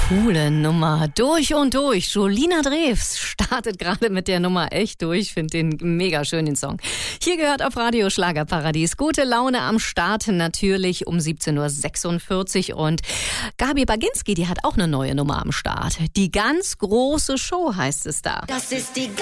Coole Nummer. Durch und durch. Jolina Drews startet gerade mit der Nummer echt durch. Finde den mega schön, den Song. Hier gehört auf Radio Schlagerparadies. Gute Laune am Start natürlich um 17.46 Uhr. Und Gabi Baginski, die hat auch eine neue Nummer am Start. Die ganz große Show heißt es da. Das ist die